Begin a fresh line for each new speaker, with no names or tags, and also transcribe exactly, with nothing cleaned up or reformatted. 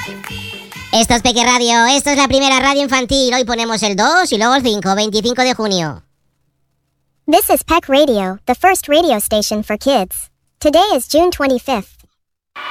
Esto es Peque Radio, esto es la primera radio infantil. Hoy ponemos el dos y luego el cinco, veinticinco de junio.
This is Peck Radio, the first radio station for kids. Today is June twenty-fifth.